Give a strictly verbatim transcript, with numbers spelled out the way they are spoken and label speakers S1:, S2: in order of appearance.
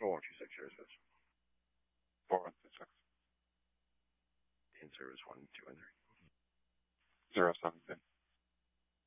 S1: four one two six, yours is.
S2: four one two six.
S1: In service one, two, and three.
S2: Zero seven two.